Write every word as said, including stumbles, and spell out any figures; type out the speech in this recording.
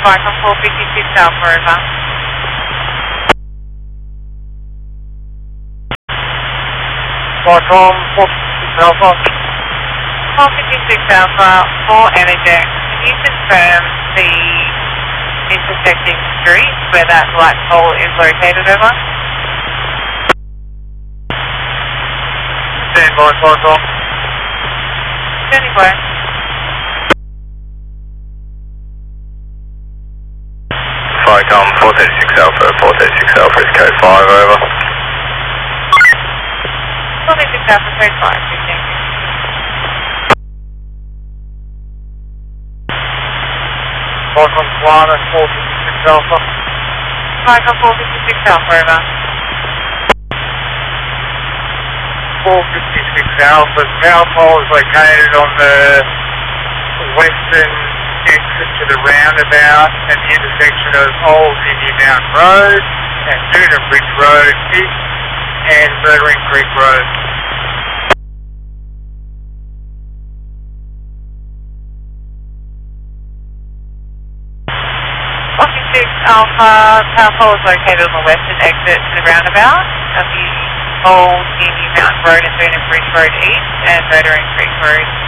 Vicom four fifty-six Alpha, over. Vicom four fifty-six Alpha. four fifty-six Alpha, for Energex. Can you confirm the intersecting street where that light pole is located, over? Stand by, Vicom. Standing by. Vicom four thirty-six Alpha, four thirty-six Alpha is code five, over. four thirty-six Alpha, code five, thank you. Vicom Swana four fifty-six Alpha. Vicom four fifty-six Alpha, over. four fifty-six Alpha. The power pole is located on the western exit to the roundabout at the intersection of Old Indian Mountain Road and Duna Bridge Road East and Murdering Creek Road. four fifty-six Alpha, power pole is located on the western exit to the roundabout of the Old Indian Mountain Road and Duna Bridge Road East and Murdering Creek Road